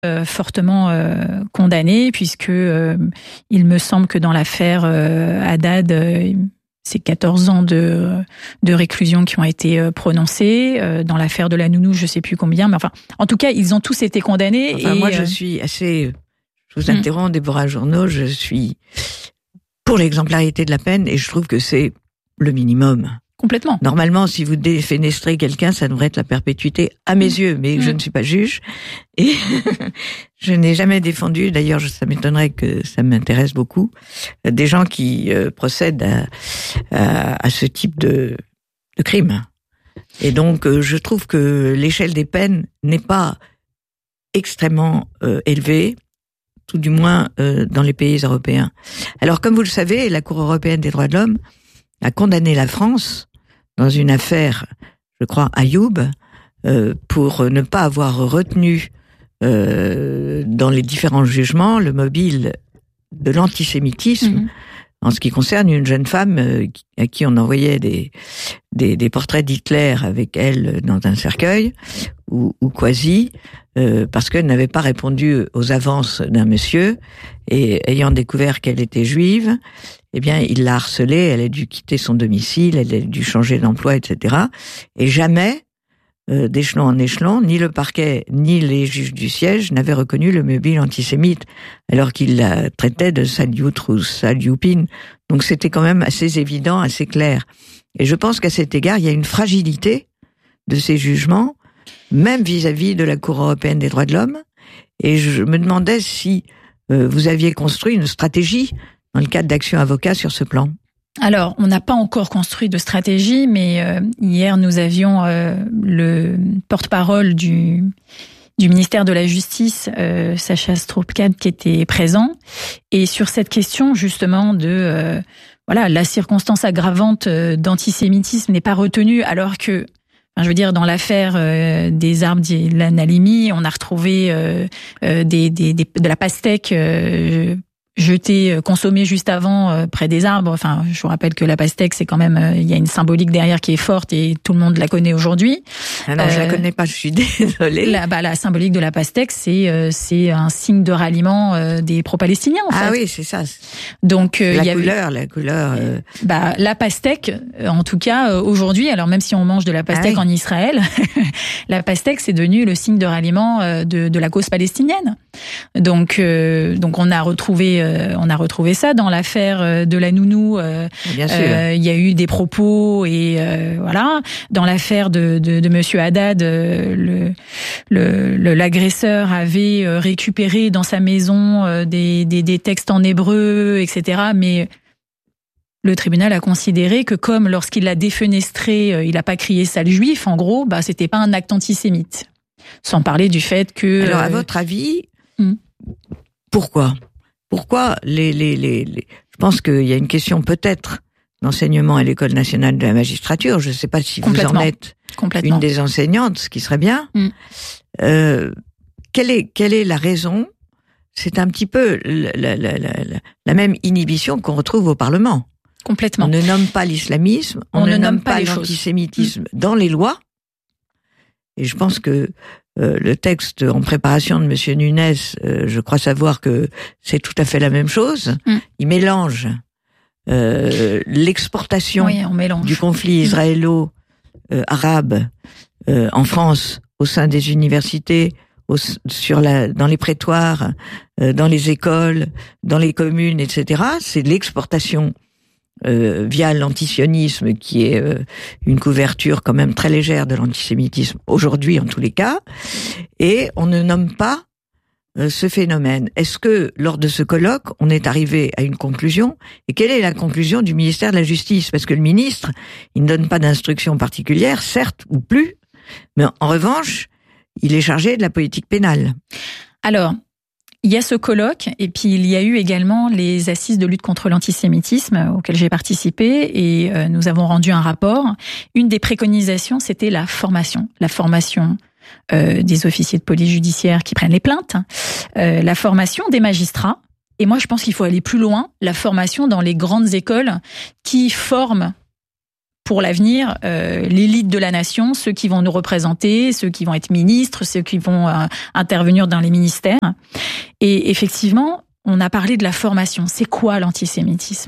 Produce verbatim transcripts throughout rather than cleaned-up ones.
euh, fortement euh, condamné, puisque euh, il me semble que dans l'affaire euh, Haddad, euh, c'est quatorze ans de, de réclusion qui ont été prononcés. Euh, dans l'affaire de la nounou, je sais plus combien, mais enfin, en tout cas, ils ont tous été condamnés. Enfin, et moi, je euh... suis assez... Je vous interromps, mmh. Déborah Journeau, je suis pour l'exemplarité de la peine et je trouve que c'est le minimum. Complètement. Normalement, si vous défenestrez quelqu'un, ça devrait être la perpétuité à mes mmh. yeux, mais mmh. je ne suis pas juge et je n'ai jamais défendu, d'ailleurs ça m'étonnerait que ça m'intéresse beaucoup, des gens qui euh, procèdent à, à, à ce type de, de crime. Et donc, euh, je trouve que l'échelle des peines n'est pas extrêmement euh, élevée, tout du moins euh, dans les pays européens. Alors, comme vous le savez, la Cour européenne des droits de l'homme a condamné la France dans une affaire, je crois, Ayoub, euh, pour ne pas avoir retenu euh, dans les différents jugements le mobile de l'antisémitisme mmh. en ce qui concerne une jeune femme euh, à qui on envoyait des, des, des portraits d'Hitler avec elle dans un cercueil, ou, ou quasi, euh, parce qu'elle n'avait pas répondu aux avances d'un monsieur, et ayant découvert qu'elle était juive, eh bien, il l'a harcelée, elle a dû quitter son domicile, elle a dû changer d'emploi, et cetera. Et jamais, euh, d'échelon en échelon, ni le parquet, ni les juges du siège n'avaient reconnu le mobile antisémite, alors qu'il la traitait de saliout ou salioupine. Donc c'était quand même assez évident, assez clair. Et je pense qu'à cet égard, il y a une fragilité de ces jugements, même vis-à-vis de la Cour européenne des droits de l'homme. Et je me demandais si euh, vous aviez construit une stratégie dans le cadre d'Action Avocat sur ce plan. Alors, on n'a pas encore construit de stratégie, mais euh, hier, nous avions euh, le porte-parole du, du ministère de la Justice, euh, Sacha Stroopkad, qui était présent. Et sur cette question, justement, de... Euh, voilà, la circonstance aggravante d'antisémitisme n'est pas retenue, alors que... Enfin, je veux dire, dans l'affaire euh, des arbres d'Ilan Halimi, on a retrouvé euh, euh, des, des, des, de la pastèque euh, jetée, consommée juste avant euh, près des arbres. Enfin, je vous rappelle que la pastèque, c'est quand même, euh, il y a une symbolique derrière qui est forte et tout le monde la connaît aujourd'hui. Ah non, euh, je la connais pas, je suis désolée. La, bah, la symbolique de la pastèque, c'est euh, c'est un signe de ralliement euh, des pro-palestiniens. En ah fait. oui, c'est ça. Donc euh, la il y couleur, avait, la couleur. Euh... Bah la pastèque, en tout cas euh, aujourd'hui. Alors même si on mange de la pastèque ah oui. en Israël, la pastèque c'est devenu le signe de ralliement euh, de, de la cause palestinienne. Donc euh, donc on a retrouvé euh, on a retrouvé ça dans l'affaire de la nounou. Euh, Bien sûr. Euh, il y a eu des propos et euh, voilà. Dans l'affaire de, de, de Monsieur Haddad, euh, le, le, le l'agresseur avait récupéré dans sa maison euh, des, des des textes en hébreu, et cetera. Mais le tribunal a considéré que comme lorsqu'il l'a défenestré, euh, il n'a pas crié sale juif. En gros, bah c'était pas un acte antisémite. Sans parler du fait que. Alors, à euh, votre avis, hmm. pourquoi Pourquoi les, les, les, les... Je pense qu'il y a une question peut-être d'enseignement à l'École nationale de la magistrature. Je ne sais pas si vous en êtes une des enseignantes, ce qui serait bien. Mm. Euh, quelle est, quelle est la raison ? C'est un petit peu la, la, la, la, la même inhibition qu'on retrouve au Parlement. Complètement. On ne nomme pas l'islamisme, on, on ne, ne nomme pas, pas l'antisémitisme mm. dans les lois. Et je pense que Euh, le texte en préparation de Monsieur Nunes, euh, je crois savoir que c'est tout à fait la même chose. Mm. Il mélange euh, l'exportation oui, on mélange. du conflit israélo-arabe euh, en France au sein des universités, au, sur la, dans les prétoires, euh, dans les écoles, dans les communes, et cetera. C'est l'exportation Euh, via l'antisionisme, qui est euh, une couverture quand même très légère de l'antisémitisme, aujourd'hui en tous les cas, et on ne nomme pas euh, ce phénomène. Est-ce que, lors de ce colloque, on est arrivé à une conclusion? Et quelle est la conclusion du ministère de la Justice? Parce que le ministre, il ne donne pas d'instructions particulières, certes, ou plus, mais en revanche, il est chargé de la politique pénale. Alors, il y a ce colloque, et puis il y a eu également les assises de lutte contre l'antisémitisme auxquelles j'ai participé, et euh, nous avons rendu un rapport. Une des préconisations, c'était la formation. La formation euh, des officiers de police judiciaire qui prennent les plaintes, euh, la formation des magistrats, et moi je pense qu'il faut aller plus loin, la formation dans les grandes écoles qui forment pour l'avenir euh, l'élite de la nation, ceux qui vont nous représenter, ceux qui vont être ministres, ceux qui vont euh, intervenir dans les ministères. Et effectivement, on a parlé de la formation. C'est quoi l'antisémitisme ?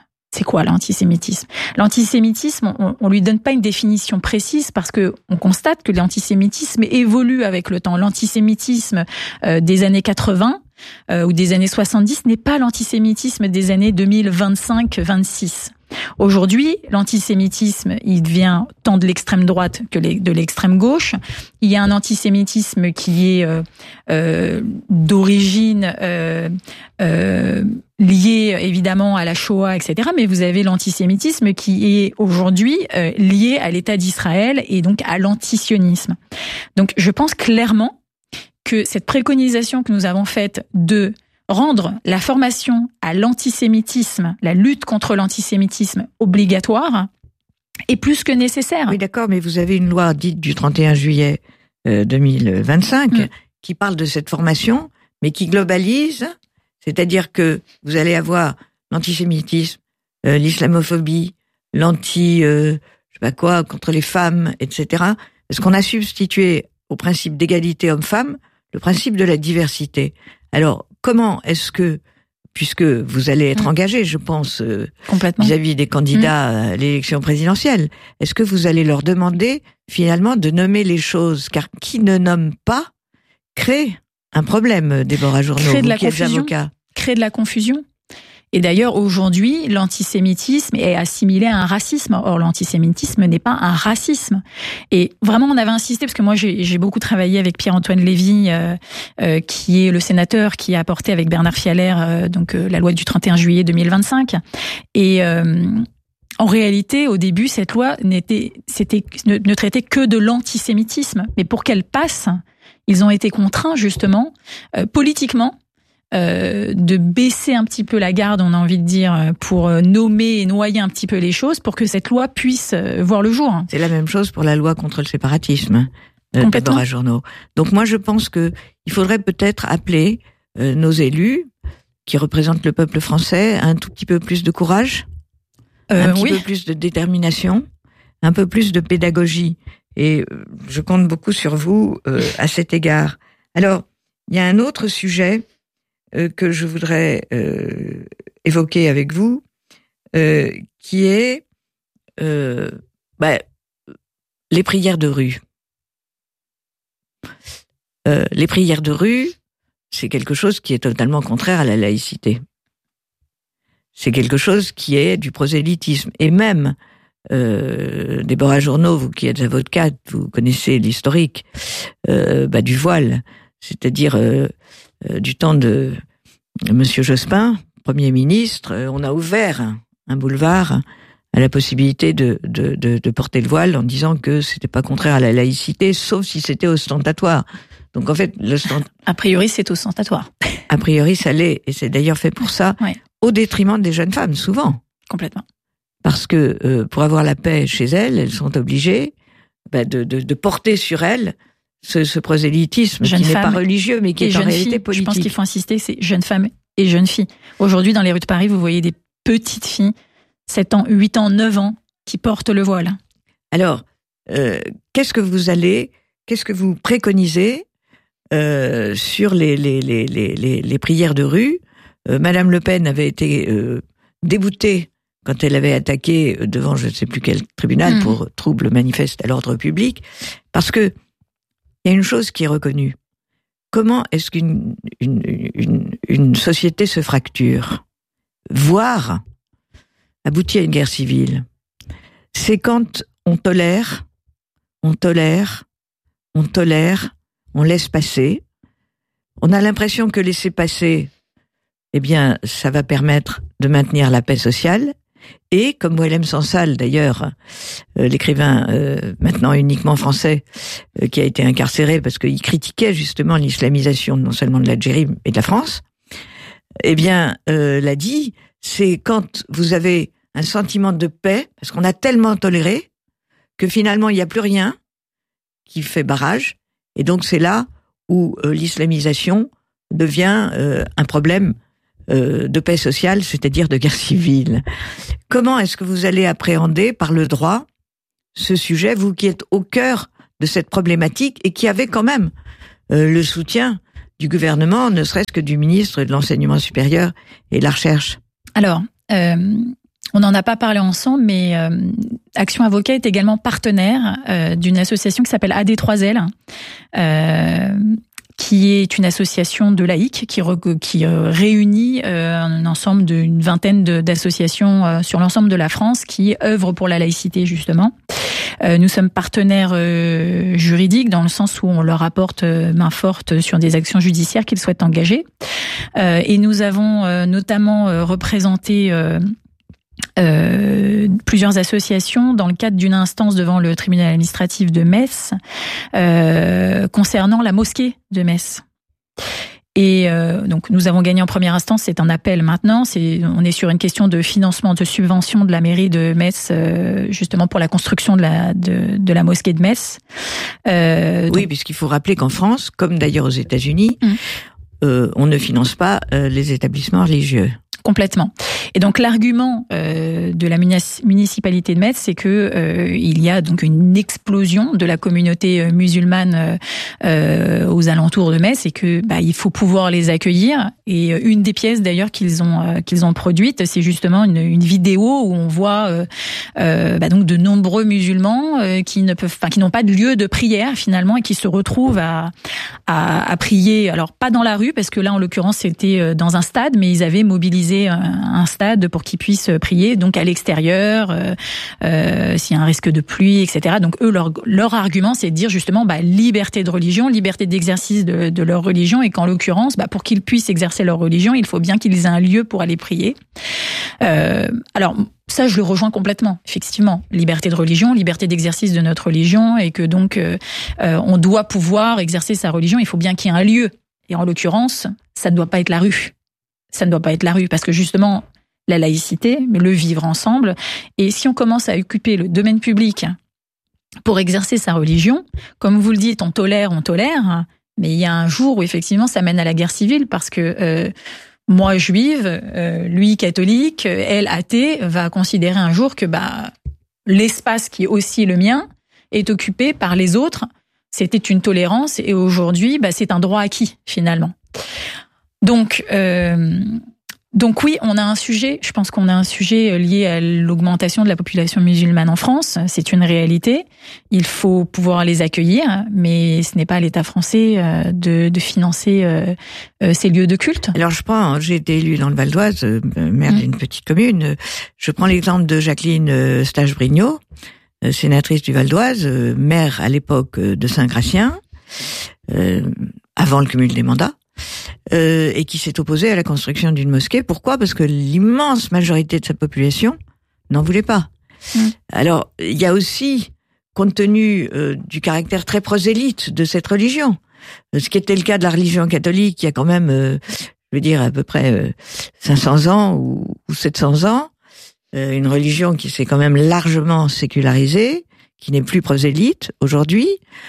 C'est quoi l'antisémitisme ? L'antisémitisme, on, on lui donne pas une définition précise parce que on constate que l'antisémitisme évolue avec le temps. L'antisémitisme euh, des années quatre-vingts euh, ou des années soixante-dix n'est pas l'antisémitisme des années deux mille vingt-cinq vingt-six. Aujourd'hui, l'antisémitisme, il vient tant de l'extrême droite que de l'extrême gauche. Il y a un antisémitisme qui est euh, euh, d'origine euh, euh, liée évidemment à la Shoah, et cetera. Mais vous avez l'antisémitisme qui est aujourd'hui euh, lié à l'État d'Israël et donc à l'antisionisme. Donc, je pense clairement que cette préconisation que nous avons faite de rendre la formation à l'antisémitisme, la lutte contre l'antisémitisme obligatoire, est plus que nécessaire. Oui, d'accord, mais vous avez une loi dite du trente et un juillet euh, deux mille vingt-cinq mmh. qui parle de cette formation, mais qui globalise, c'est-à-dire que vous allez avoir l'antisémitisme, euh, l'islamophobie, l'anti, euh, je sais pas quoi, contre les femmes, et cetera. Parce qu'on a substitué au principe d'égalité homme-femme le principe de la diversité. Alors, comment est-ce que, puisque vous allez être mmh. engagé, je pense, euh, vis-à-vis des candidats mmh. à l'élection présidentielle, est-ce que vous allez leur demander, finalement, de nommer les choses ? Car qui ne nomme pas crée un problème, Déborah Journeau, crée de la qui êtes confusion. avocat. Crée de la confusion. Et d'ailleurs, aujourd'hui, l'antisémitisme est assimilé à un racisme. Or, l'antisémitisme n'est pas un racisme. Et vraiment, on avait insisté, parce que moi, j'ai, j'ai beaucoup travaillé avec Pierre-Antoine Lévy, euh, euh, qui est le sénateur qui a apporté avec Bernard Fialer euh, donc euh, la loi du trente et un juillet deux mille vingt-cinq. Et euh, en réalité, au début, cette loi n'était, c'était, ne, ne traitait que de l'antisémitisme. Mais pour qu'elle passe, ils ont été contraints, justement, euh, politiquement, Euh, de baisser un petit peu la garde, on a envie de dire, pour nommer et noyer un petit peu les choses, pour que cette loi puisse voir le jour. C'est la même chose pour la loi contre le séparatisme, euh, Déborah Journeau. Donc moi, je pense que il faudrait peut-être appeler euh, nos élus, qui représentent le peuple français, à un tout petit peu plus de courage, euh, un petit oui. peu plus de détermination, un peu plus de pédagogie. Et euh, je compte beaucoup sur vous euh, à cet égard. Alors, il y a un autre sujet Euh, que je voudrais euh, évoquer avec vous, euh, qui est euh, bah, les prières de rue. Euh, les prières de rue, c'est quelque chose qui est totalement contraire à la laïcité. C'est quelque chose qui est du prosélytisme. Et même, euh, Déborah Journeau, vous qui êtes avocate, vous connaissez l'historique euh, bah, du voile, c'est-à-dire euh, Euh, du temps de Monsieur Jospin, Premier ministre, euh, on a ouvert un boulevard à la possibilité de, de, de, de porter le voile en disant que c'était pas contraire à la laïcité, sauf si c'était ostentatoire. Donc en fait, l'ostent... a priori, c'est ostentatoire. A priori, ça l'est, et c'est d'ailleurs fait pour ça, ouais. au détriment des jeunes femmes, souvent. Complètement. Parce que euh, pour avoir la paix chez elles, elles sont obligées bah, de, de, de porter sur elles Ce, ce prosélytisme jeune qui n'est pas religieux, mais qui est en réalité filles, politique. Je pense qu'il faut insister, c'est jeunes femmes et jeunes filles. Aujourd'hui, dans les rues de Paris, vous voyez des petites filles, sept ans, huit ans, neuf ans, qui portent le voile. Alors, euh, qu'est-ce que vous allez, qu'est-ce que vous préconisez euh, sur les, les, les, les, les, les prières de rue ? euh, Madame Le Pen avait été euh, déboutée quand elle avait attaqué devant je ne sais plus quel tribunal mmh. pour trouble manifeste à l'ordre public, parce que il y a une chose qui est reconnue. Comment est-ce qu'une une, une, une société se fracture, voire aboutit à une guerre civile? C'est quand on tolère, on tolère, on tolère, on laisse passer. On a l'impression que laisser passer, eh bien, ça va permettre de maintenir la paix sociale. Et, comme Ouellem Sansal, d'ailleurs, euh, l'écrivain euh, maintenant uniquement français, euh, qui a été incarcéré parce qu'il critiquait justement l'islamisation non seulement de l'Algérie, mais de la France, eh bien, euh, l'a dit, c'est quand vous avez un sentiment de paix, parce qu'on a tellement toléré, que finalement, il n'y a plus rien qui fait barrage, et donc c'est là où euh, l'islamisation devient euh, un problème Euh, de paix sociale, c'est-à-dire de guerre civile. Comment est-ce que vous allez appréhender par le droit ce sujet, vous qui êtes au cœur de cette problématique et qui avez quand même euh, le soutien du gouvernement, ne serait-ce que du ministre de l'Enseignement supérieur et de la Recherche? Alors, euh, on n'en a pas parlé ensemble, mais euh, Action Avocat est également partenaire euh, d'une association qui s'appelle A D trois L, euh, qui est une association de laïcs qui, re, qui euh, réunit euh, un ensemble d'une vingtaine de, d'associations euh, sur l'ensemble de la France qui œuvrent pour la laïcité, justement. Euh, nous sommes partenaires euh, juridiques dans le sens où on leur apporte euh, main forte sur des actions judiciaires qu'ils souhaitent engager. Euh, et nous avons euh, notamment euh, représenté euh, Euh, plusieurs associations dans le cadre d'une instance devant le tribunal administratif de Metz euh, concernant la mosquée de Metz. Et euh, donc nous avons gagné en première instance, c'est un appel maintenant, c'est, on est sur une question de financement, de subvention de la mairie de Metz, euh, justement pour la construction de la, de, de la mosquée de Metz. Euh, oui, donc, puisqu'il faut rappeler qu'en France, comme d'ailleurs aux États-Unis, mmh. euh, on ne finance pas euh, les établissements religieux. Complètement. Et donc l'argument euh, de la municipalité de Metz, c'est que euh, il y a donc une explosion de la communauté euh, musulmane euh, aux alentours de Metz et que bah il faut pouvoir les accueillir. Et une des pièces d'ailleurs qu'ils ont euh, qu'ils ont produite, c'est justement une, une vidéo où on voit euh, euh, bah donc de nombreux musulmans euh, qui ne peuvent, enfin qui n'ont pas de lieu de prière finalement et qui se retrouvent à, à à prier. Alors pas dans la rue parce que là en l'occurrence c'était dans un stade, mais ils avaient mobilisé un stade pour qu'ils puissent prier, donc à l'extérieur, euh, euh, s'il y a un risque de pluie, et cetera. Donc eux, leur, leur argument, c'est de dire justement bah, liberté de religion, liberté d'exercice de, de leur religion, et qu'en l'occurrence, bah, pour qu'ils puissent exercer leur religion, il faut bien qu'ils aient un lieu pour aller prier. Euh, alors, ça, je le rejoins complètement, effectivement. Liberté de religion, liberté d'exercice de notre religion, et que donc euh, euh, on doit pouvoir exercer sa religion, il faut bien qu'il y ait un lieu. Et en l'occurrence, ça ne doit pas être la rue. Ça ne doit pas être la rue, parce que justement, la laïcité, le vivre ensemble, et si on commence à occuper le domaine public pour exercer sa religion, comme vous le dites, on tolère, on tolère, mais il y a un jour où effectivement ça mène à la guerre civile, parce que euh, moi juive, euh, lui catholique, elle athée, va considérer un jour que bah l'espace qui est aussi le mien est occupé par les autres. C'était une tolérance, et aujourd'hui, bah, c'est un droit acquis finalement. Donc, euh, donc oui, on a un sujet. Je pense qu'on a un sujet lié à l'augmentation de la population musulmane en France. C'est une réalité. Il faut pouvoir les accueillir, mais ce n'est pas à l'État français de, de financer euh, ces lieux de culte. Alors, je prends. J'ai été élue dans le Val d'Oise, maire mmh. d'une petite commune. Je prends l'exemple de Jacqueline Stage-Brignot, sénatrice du Val d'Oise, maire à l'époque de Saint-Gratien, euh, avant le cumul des mandats. Euh, et qui s'est opposé à la construction d'une mosquée. Pourquoi ? Parce que l'immense majorité de sa population n'en voulait pas. Mmh. Alors, il y a aussi, compte tenu euh, du caractère très prosélyte de cette religion, ce qui était le cas de la religion catholique il y a quand même, euh, je veux dire, à peu près euh, cinq cents ans ou, ou sept cents ans, euh, une religion qui s'est quand même largement sécularisée, qui n'est plus prosélyte aujourd'hui,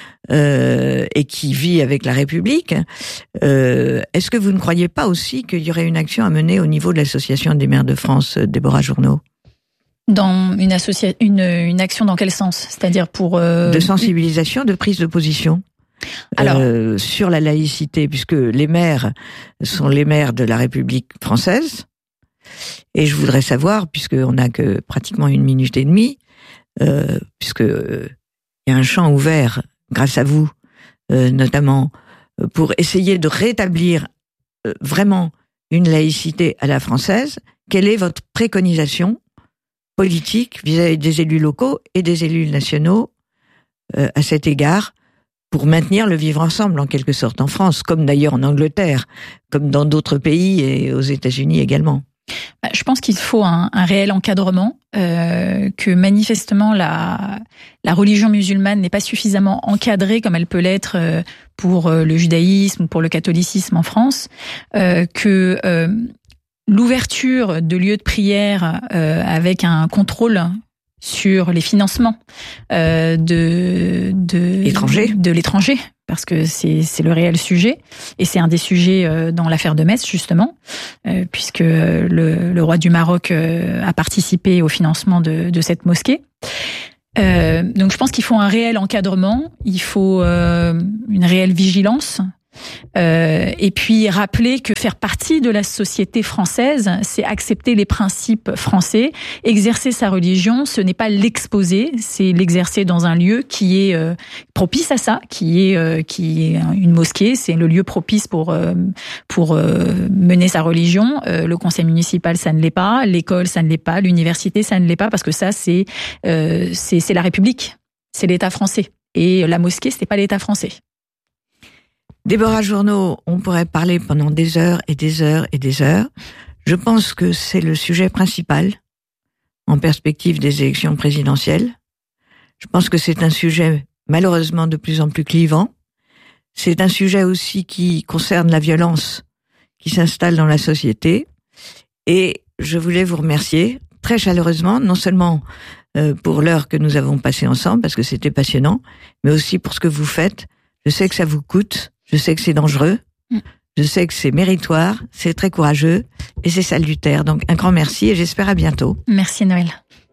euh, et qui vit avec la République. Euh, est-ce que vous ne croyez pas aussi qu'il y aurait une action à mener au niveau de l'Association des maires de France, Déborah Journeau ? Dans une, associa- une, une action dans quel sens ? C'est-à-dire pour... Euh... De sensibilisation, de prise de position. Alors, euh, sur la laïcité, puisque les maires sont les maires de la République française. Et je voudrais savoir, puisqu'on n'a que pratiquement une minute et demie, Euh, puisque euh, y a un champ ouvert, grâce à vous, euh, notamment, euh, pour essayer de rétablir euh, vraiment une laïcité à la française. Quelle est votre préconisation politique vis-à-vis des élus locaux et des élus nationaux euh, à cet égard, pour maintenir le vivre ensemble en quelque sorte en France, comme d'ailleurs en Angleterre, comme dans d'autres pays et aux États-Unis également? Je pense qu'il faut un, un réel encadrement, euh, que manifestement la, la religion musulmane n'est pas suffisamment encadrée comme elle peut l'être pour le judaïsme ou pour le catholicisme en France, euh, que euh, l'ouverture de lieux de prière euh, avec un contrôle sur les financements euh, de, de, l'étranger. de l'étranger, parce que c'est, c'est le réel sujet, et c'est un des sujets euh, dans l'affaire de Metz, justement, euh, puisque le, le roi du Maroc euh, a participé au financement de, de cette mosquée. Euh, donc je pense qu'il faut un réel encadrement, il faut euh, une réelle vigilance. Euh, et puis rappeler que faire partie de la société française, c'est accepter les principes français. Exercer sa religion, ce n'est pas l'exposer, c'est l'exercer dans un lieu qui est euh, propice à ça, qui est euh, qui est une mosquée, c'est le lieu propice pour euh, pour euh, mener sa religion. Euh, le conseil municipal, ça ne l'est pas, l'école, ça ne l'est pas, l'université, ça ne l'est pas, parce que ça, c'est euh, c'est c'est la République, c'est l'État français. Et la mosquée, c'était pas l'État français. Déborah Journeau, on pourrait parler pendant des heures et des heures et des heures. Je pense que c'est le sujet principal en perspective des élections présidentielles. Je pense que c'est un sujet malheureusement de plus en plus clivant. C'est un sujet aussi qui concerne la violence qui s'installe dans la société. Et je voulais vous remercier très chaleureusement, non seulement pour l'heure que nous avons passée ensemble, parce que c'était passionnant, mais aussi pour ce que vous faites. Je sais que ça vous coûte. Je sais que c'est dangereux, je sais que c'est méritoire, c'est très courageux et c'est salutaire. Donc un grand merci et j'espère à bientôt. Merci Noël.